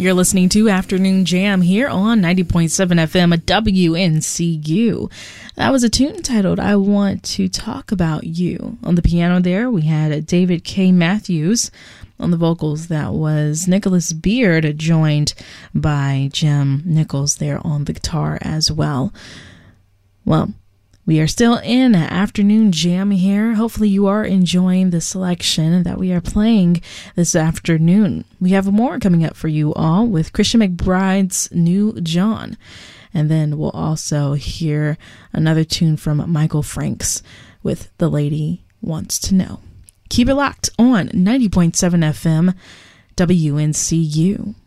You're listening to Afternoon Jam here on 90.7 FM at WNCU. That was a tune titled I Want to Talk About You. On the piano there, we had David K. Matthews. On the vocals, that was Nicholas Beard, joined by Jim Nichols there on the guitar as well. Well, we are still in Afternoon Jam here. Hopefully you are enjoying the selection that we are playing this afternoon. We have more coming up for you all with Christian McBride's New John. And then we'll also hear another tune from Michael Franks with The Lady Wants to Know. Keep it locked on 90.7 FM WNCU.